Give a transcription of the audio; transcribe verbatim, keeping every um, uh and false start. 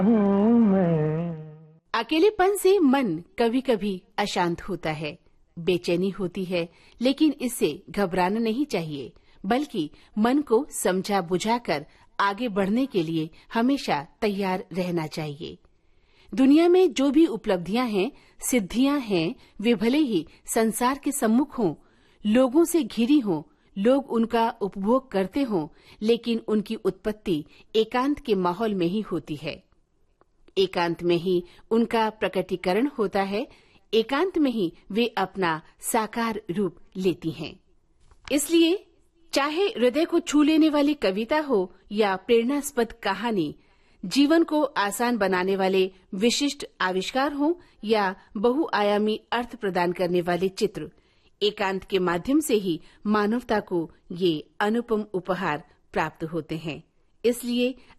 हूँ मैं। अकेलेपन से मन कभी कभी अशांत होता है, बेचैनी होती है, लेकिन इससे घबराना नहीं चाहिए, बल्कि मन को समझा बुझाकर आगे बढ़ने के लिए हमेशा तैयार रहना चाहिए। दुनिया में जो भी उपलब्धियां हैं, सिद्धियां हैं, वे भले ही संसार के सम्मुख हों, लोगों से घिरी हों, लोग उनका उपभोग करते हों, लेकिन उनकी उत्पत्ति एकांत के माहौल में ही होती है। एकांत में ही उनका प्रकटीकरण होता है, एकांत में ही वे अपना साकार रूप लेती हैं। इसलिए चाहे हृदय को छू लेने वाली कविता हो या प्रेरणास्पद कहानी, जीवन को आसान बनाने वाले विशिष्ट आविष्कार हो या बहुआयामी अर्थ प्रदान करने वाले चित्र, एकांत के माध्यम से ही मानवता को ये अनुपम उपहार प्राप्त होते हैं। इसलिए